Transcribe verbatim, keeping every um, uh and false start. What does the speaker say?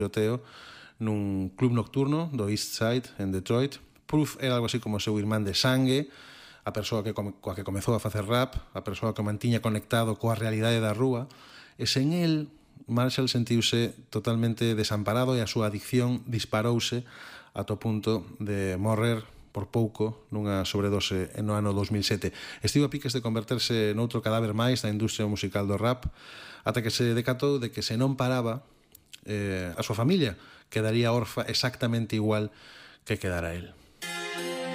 tiroteo nun club nocturno do East Side en Detroit. Proof era algo así como o seu irmán de sangue, a persoa que come, coa que comezou a facer rap, a persoa que o mantiña conectado coa realidade da rúa, e sen el, Marshall sentiuse totalmente desamparado e a súa adicción disparouse ata o punto de morrer por pouco nunha sobredose no ano dos mil sete. Estivo a piques de converterse noutro cadáver máis da industria musical do rap, ata que se decatou de que se non paraba, eh, a súa familia quedaría orfa exactamente igual que quedara el.